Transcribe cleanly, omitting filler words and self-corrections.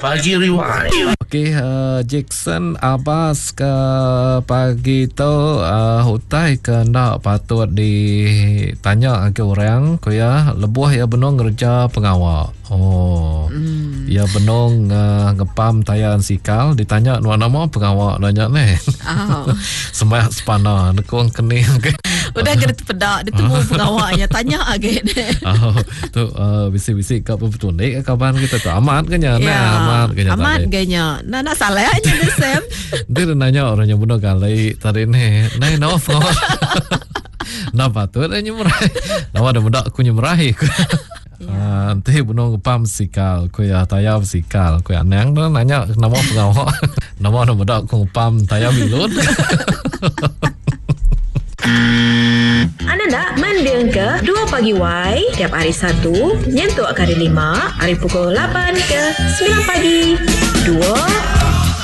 Pagi Rewind. Okey, Jackson Abbas ke pagi tu hutai ke nak patut ditanya ke orang ko ya lebuh ya benong kerja pengawal. Ya benong ngepam tayan sikal ditanya nama pengawal nanya ni. Semah sepana nekong kening ke. Udah kena pedak ditemu pengawalnya tanya agak ni. Tu bisik-bisik ke betul ni kapan kita tu amat ke nya amat ganya. Nak salah aja ni Sam. Dia nanya orang yang bunuh kali tadi ni. Nai no pengawal. Napa tu ada nyemrai. Nama ada budak aku nyemrai. Nanti bunuh ngepam sikal ku ya tayab sikal ku ya nang tu nanya nama pengawal. Nama ada budak aku ngepam tayab bilut. Anda nak mendeng ke 2 Pagi Y tiap hari Sabtu nyentuh hari 5 hari pukul 8 ke 9 pagi 2